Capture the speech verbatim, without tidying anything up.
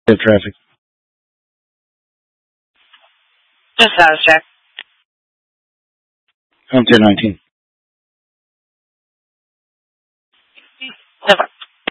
The traffic. Just status check. I'm ten nineteen. So far.